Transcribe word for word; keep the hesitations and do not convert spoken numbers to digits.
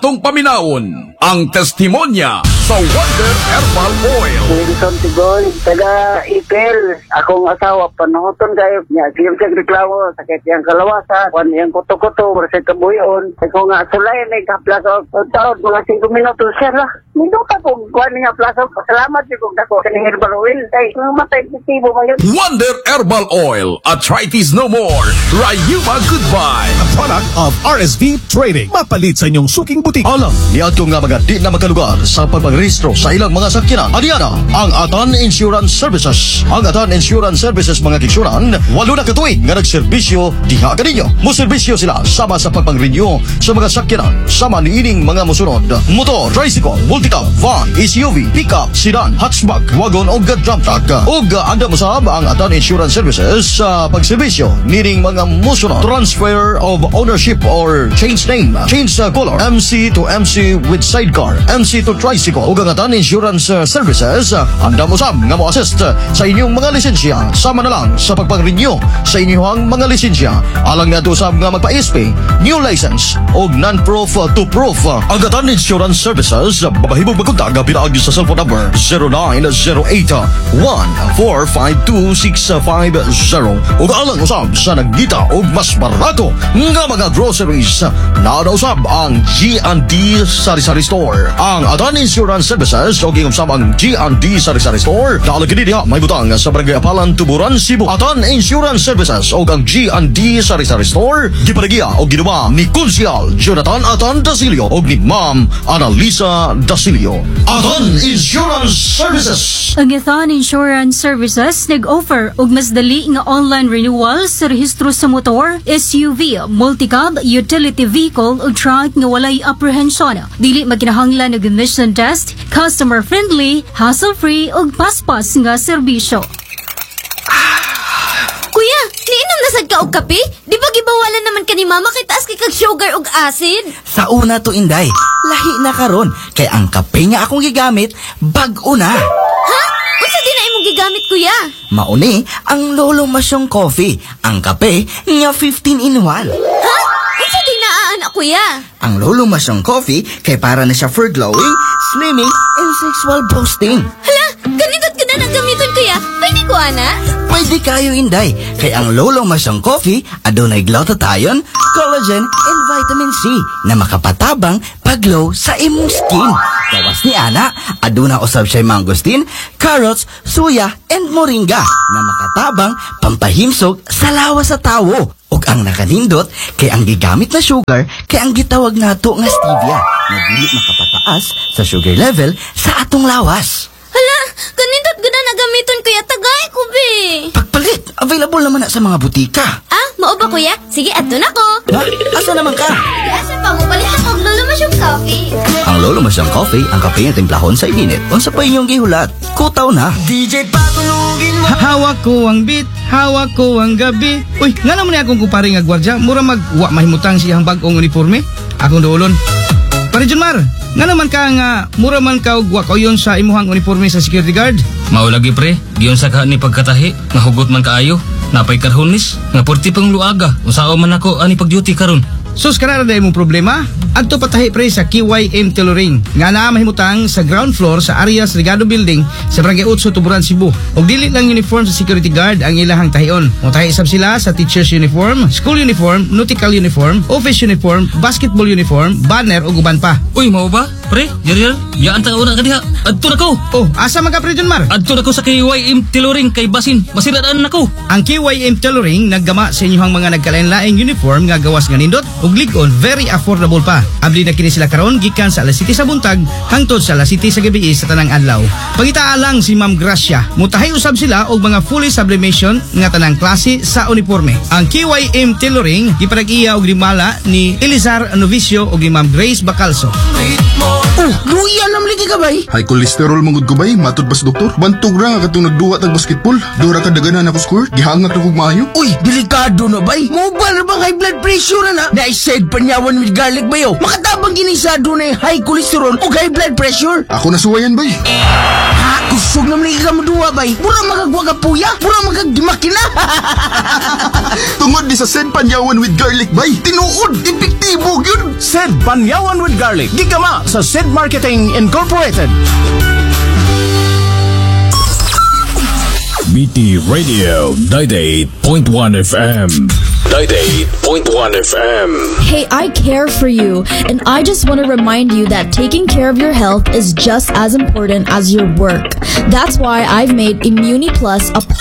atong paminaon ang testimonya sa Wonder Herbal Oil. Wilson Tigoy, taga Ipil. Akong asawa, panuhoton kayo. Nya, siyang siyang reklamo, sakit yung kalawasan, kwan yung kuto-kuto, marasay kabuyon. Ako nga, sulay, may kaplaso. Taon, mga singko minuto, siya lah. Minuta kong kwan nga plaso. Salamat siya kong dako. Kaning herbal oil. Ay, matay kitibo ba yun? Wonder Herbal Oil. Arthritis no more. Rayuma goodbye. A product of R S V Trading. Mapalit sa inyong suking butik. Alam, niadto nga mga di na makalugar sa pagpagrehistro sa ilang mga sakyanan. Adiana, ang Atan Insurance Services. Ang Atan Insurance Services mga kiksuran, walo na katuig nga nagserbisyo diha kaninyo. Muserbisyo sila sama sa pagpang-renew sa mga sakyanan. Sama ni ining mga musunod. Motor, tricycle, multicab, van, S U V, pickup, sedan, hatchback, wagon o dump truck. O anda masab ang Atan Insurance Services sa pagserbisyo nining mga musunod. Transfer of ownership or change name, change uh, color, M C to M C with sidecar, M C to tricycle. O gangatan insurance uh, services, uh, anda mo sab nga mo assist uh, sa inyong mga lisensya. Sama na lang sa pagpang-renew sa inyong mga lisensya. Alang nga to sab nga magpa-S P, new license o non-proof uh, to proof. Uh, ang gatan insurance services, uh, babahibog magkunta nga pinaagi sa cellphone number zero nine zero eight one four five two six five zero. O alang usab sa nagdita o mas barato nga mga groceries. Naadausab ang G and D Sari-Sari Store. Ang Atan Insurance Services o gingumsab ang G and D Sari-Sari Store. Naalagin niya may butang sa Barangay Apalan, Tuburan, Cebu. Atan Insurance Services o ang G and D Sari-Sari Store. Gipanagiya o ginuba ni Kunsyal Jonathan Atan Dasilio o ni Ma'am Annalisa Dasilio. Atan Insurance Services. Ang Atan Insurance Services nag-offer og mas dali nga online renewal sa rehistro sa motor, S U V, multicab, utility vehicle o truck nga walay apprehension. Dili maginahanglan og emission test, customer friendly, hassle-free ug paspas nga serbisyo. Kuya, niinom na sad ka og kape? Di ba gibawalan naman ka ni mama kay taas kay kag sugar ug acid? Sa una to, Inday, lahi na karon kay ang kape nga akong gigamit bag-o na. Ha? Unsa di na imong gigamit, kuya? Mauni ang Lolo Masyong Coffee, ang kape nga fifteen in one. Ha? Unsa di na aana, kuya? Ang Lolo Masyong Coffee kay para na siya for glowing, slimming, and sexual boosting. Hala, ganito ka na nang gamiton, kuya. Pwede ko, ana? Pwede kayo, Inday, kay ang Lolo Masyong Coffee adunay glutathione, collagen, and vitamin C na makapatabang pag-glow sa imong skin. Gawas ni ana, aduna usab siya mangosteen, carrots, suya, and moringa na makatabang pampahimsog sa lawas sa tawo. Ug ang nakanindot kay ang gigamit na sugar kay ang gitawag nato nga stevia na dili makapataas sa sugar level sa atong lawas. Hala, ganito ka na nagamiton, kuya. Tagay ko, be. Pagpalit, available naman na sa mga butika. Ah, mao ba, kuya? Sige, adto na ko. Ha? Asa naman ka? Asa pa mo palit ako og Lolo Masyong Coffee. Ang Lolo Masyong Coffee, ang kape nga timplahon sa iginit. Unsa pa inyong gihulat? Kutaw na. D J patulugin mo. Hawak ko ang beat, hawak ko ang gabi. Uy, nga naman ni akong kupari nga gwardya. Mura mag-wa mahimutang siyang bag-ong uniforme. Akong doolon. Pare Junmar, nga naman ka nga mura man ka og wa kayon sa imuhang uniforme sa security guard. Mao lagi pre, giyon sa ka ni pagkatahi, nga hugot man kaayo, napay karhonis, nga porti pang luaga. Unsao man ako ani pag-duty karon. Sus kanara day mong problema? Adto patahi pre sa Q Y M Tailoring. Nga naa mahimutang sa ground floor sa Arias Regado Building sa Barangay eight, Tuburan, Cebu. Og dili lang uniform sa security guard ang ilahang tahion. Motahi isab sila sa teacher's uniform, school uniform, nautical uniform, office uniform, basketball uniform, banner ug uban pa. Uy, mao ba? Pre, Jeriel, yaan ta una ka diha. Adto na ko. Oh, asa man ka pre Junmar? Adto na ko sa K Y M Tailoring kay basin masiradaan na ko. Ang K Y M Tailoring naggama sa inyong mga nagkalain-laing uniform nga gawas nga nindot ug lig-on very affordable pa. Abli na kini sila karon gikan sa alas siyete sa buntag hangtod sa alas siyete sa gabi sa tanang adlaw. Pangitaa lang si Ma'am Gracia. Mutahay usab sila og mga fully sublimation nga tanang klase sa uniforme. Ang K Y M Tailoring giparag-iya og limala ni Elizar Novicio og ni Ma'am Grace Bacalso. Oh, luya nam ligi ka bay. High cholesterol mangud ko bay, matod ba sa doktor? Bantog ra nga katong nagduwa tag basketball. Dura ka daganan ako score, gihangat ra kog maayo. Uy, delikado na bay. Mobile bang high blood pressure na? Na-said panyawan with garlic bayo. Makatabang ginisado na yung high cholesterol o high blood pressure. Ako nasuwayan bay. Ha? Kusog naman ligi ka maduwa bay. Mura magagwa ka puya. Mura magagdimakina. Tungod di sa Sen Panyawan with garlic bay. Tinuod, epektibo gyud. Sid Banyawan with Garlic. Gigama sa Sid Marketing Incorporated. B T Radio ninety-eight point one F M. ninety-eight point one F M. Hey, I care for you, and I just want to remind you that taking care of your health is just as important as your work. That's why I've made Immuni Plus a